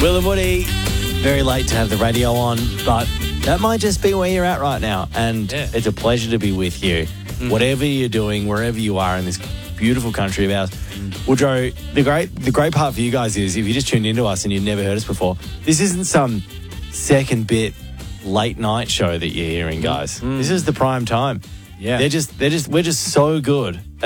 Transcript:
Will and Woody, very late to have the radio on, but that might just be where you're at right now. And it's a pleasure to be with you. Whatever you're doing, wherever you are in this beautiful country of ours. Woodrow, the great part for you guys is, if you just tuned into us and you've never heard us before, this isn't some second bit late night show that you're hearing, guys. This is the prime time. Yeah. We're just so good